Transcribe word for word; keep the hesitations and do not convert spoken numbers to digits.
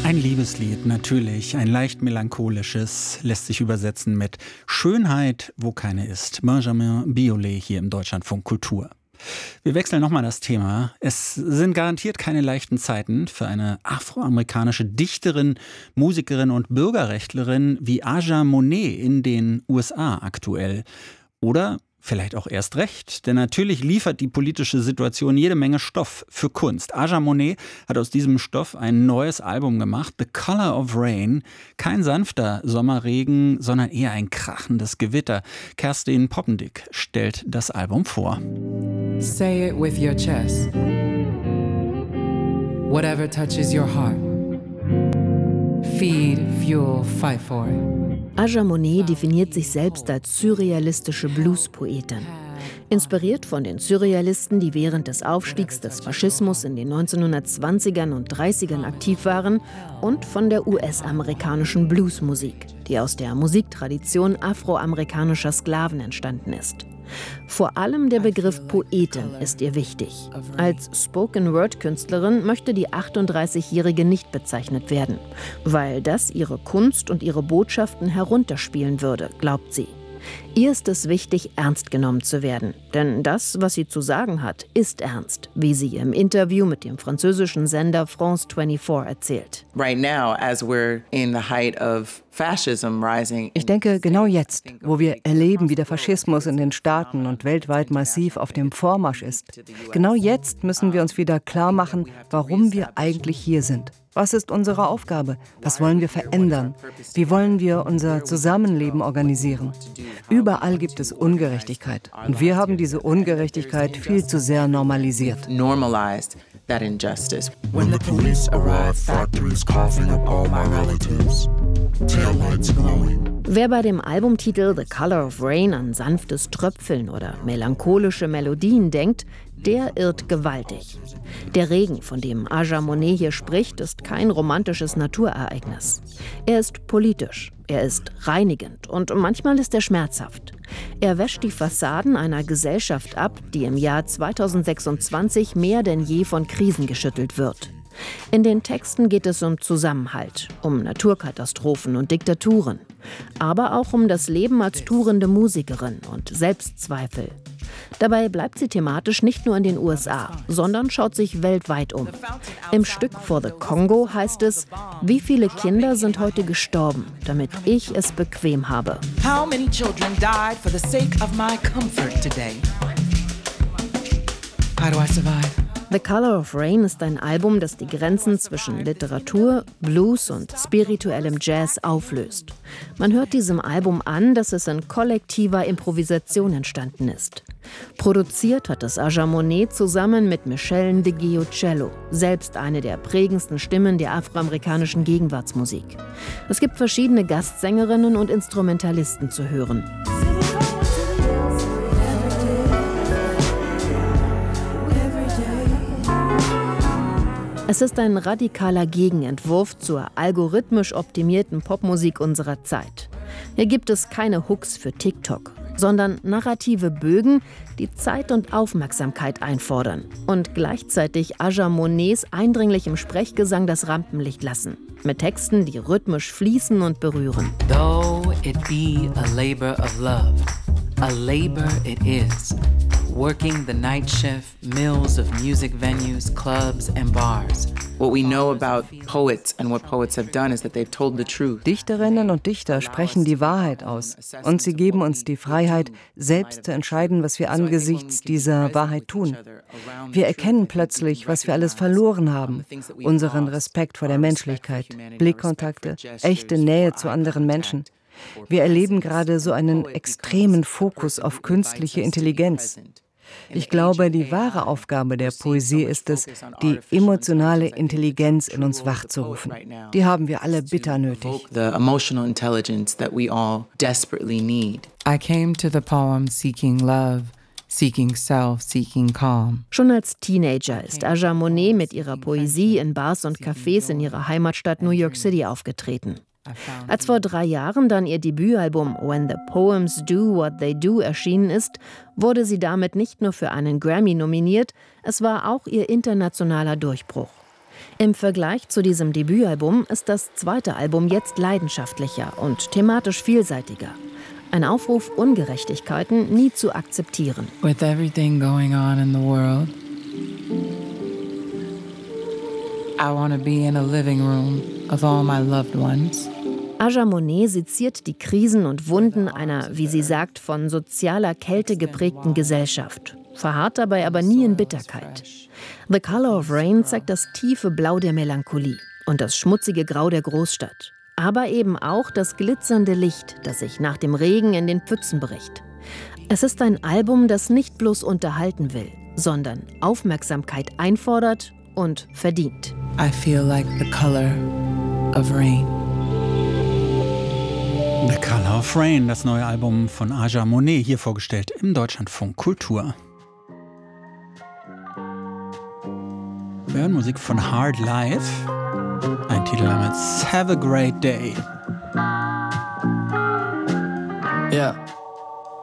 Ein Liebeslied, natürlich, ein leicht melancholisches, lässt sich übersetzen mit Schönheit, wo keine ist. Benjamin Biolay hier im Deutschlandfunk Kultur. Wir wechseln nochmal das Thema. Es sind garantiert keine leichten Zeiten für eine afroamerikanische Dichterin, Musikerin und Bürgerrechtlerin wie Aja Monet in den U S A aktuell. Oder vielleicht auch erst recht, denn natürlich liefert die politische Situation jede Menge Stoff für Kunst. Aja Monet hat aus diesem Stoff ein neues Album gemacht, The Color of Rain. Kein sanfter Sommerregen, sondern eher ein krachendes Gewitter. Kerstin Poppendick stellt das Album vor. Say it with your chest. Whatever touches your heart. Feed, fuel, fight for it. Aja Monet definiert sich selbst als surrealistische Bluespoetin. Inspiriert von den Surrealisten, die während des Aufstiegs des Faschismus in den neunzehnhundertzwanzigern und dreißigern aktiv waren, und von der U S-amerikanischen Bluesmusik, die aus der Musiktradition afroamerikanischer Sklaven entstanden ist. Vor allem der Begriff Poetin ist ihr wichtig. Als Spoken-Word-Künstlerin möchte die achtunddreißigjährige nicht bezeichnet werden, weil das ihre Kunst und ihre Botschaften herunterspielen würde, glaubt sie. Ihr ist es wichtig, ernst genommen zu werden. Denn das, was sie zu sagen hat, ist ernst, wie sie im Interview mit dem französischen Sender France vierundzwanzig erzählt. Ich denke, genau jetzt, wo wir erleben, wie der Faschismus in den Staaten und weltweit massiv auf dem Vormarsch ist, genau jetzt müssen wir uns wieder klar machen, warum wir eigentlich hier sind. Was ist unsere Aufgabe? Was wollen wir verändern? Wie wollen wir unser Zusammenleben organisieren? Überall gibt es Ungerechtigkeit. Und wir haben diese Ungerechtigkeit viel zu sehr normalisiert. That injustice. When the police arrive, factories coughing up all my relatives. Taillights glowing. Wer bei dem Albumtitel The Color of Rain an sanftes Tröpfeln oder melancholische Melodien denkt, der irrt gewaltig. Der Regen, von dem Aja Monet hier spricht, ist kein romantisches Naturereignis. Er ist politisch, er ist reinigend und manchmal ist er schmerzhaft. Er wäscht die Fassaden einer Gesellschaft ab, die im Jahr zweitausendsechsundzwanzig mehr denn je von Krisen geschüttelt wird. In den Texten geht es um Zusammenhalt, um Naturkatastrophen und Diktaturen, aber auch um das Leben als tourende Musikerin und Selbstzweifel. Dabei bleibt sie thematisch nicht nur in den U S A, sondern schaut sich weltweit um. Im Stück For the Congo heißt es, wie viele Kinder sind heute gestorben, damit ich es bequem habe. How many children died for the sake of my comfort today? How do I survive? The Color of Rain ist ein Album, das die Grenzen zwischen Literatur, Blues und spirituellem Jazz auflöst. Man hört diesem Album an, dass es in kollektiver Improvisation entstanden ist. Produziert hat es Aja Monet zusammen mit Michelle Ndegeocello, selbst eine der prägendsten Stimmen der afroamerikanischen Gegenwartsmusik. Es gibt verschiedene Gastsängerinnen und Instrumentalisten zu hören. Es ist ein radikaler Gegenentwurf zur algorithmisch optimierten Popmusik unserer Zeit. Hier gibt es keine Hooks für TikTok, sondern narrative Bögen, die Zeit und Aufmerksamkeit einfordern und gleichzeitig Aja Monets eindringlichem Sprechgesang das Rampenlicht lassen, mit Texten, die rhythmisch fließen und berühren. Though it be a labor of love, a labor it is. Working the night shift, mills of music venues, clubs and bars. What we know about poets and what poets have done is that they've told the truth. Dichterinnen und Dichter sprechen die Wahrheit aus und sie geben uns die Freiheit, selbst zu entscheiden, was wir angesichts dieser Wahrheit tun. Wir erkennen plötzlich, was wir alles verloren haben, unseren Respekt vor der Menschlichkeit, Blickkontakte, echte Nähe zu anderen Menschen. Wir erleben gerade so einen extremen Fokus auf künstliche Intelligenz. Ich glaube, die wahre Aufgabe der Poesie ist es, die emotionale Intelligenz in uns wachzurufen. Die haben wir alle bitter nötig. I came to the poem seeking love, seeking self, seeking calm. Schon als Teenager ist Aja Monet mit ihrer Poesie in Bars und Cafés in ihrer Heimatstadt New York City aufgetreten. Als vor drei Jahren dann ihr Debütalbum When the Poems Do What They Do erschienen ist, wurde sie damit nicht nur für einen Grammy nominiert, es war auch ihr internationaler Durchbruch. Im Vergleich zu diesem Debütalbum ist das zweite Album jetzt leidenschaftlicher und thematisch vielseitiger. Ein Aufruf, Ungerechtigkeiten nie zu akzeptieren. With everything going on in the world, I want to be in a living room of all my loved ones. Aja Monet seziert die Krisen und Wunden einer, wie sie sagt, von sozialer Kälte geprägten Gesellschaft, verharrt dabei aber nie in Bitterkeit. The Color of Rain zeigt das tiefe Blau der Melancholie und das schmutzige Grau der Großstadt, aber eben auch das glitzernde Licht, das sich nach dem Regen in den Pfützen bricht. Es ist ein Album, das nicht bloß unterhalten will, sondern Aufmerksamkeit einfordert und verdient. I feel like the color of rain. The Color of Rain, das neue Album von Aja Monet, hier vorgestellt im Deutschlandfunk Kultur. Wir hören Musik von Hard Life, ein Titel namens Have a Great Day. Yeah.